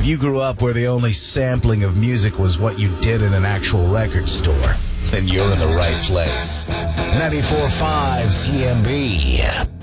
If you grew up where the only sampling of music was what you did in an actual record store, then you're in the right place. 94.5 TMB.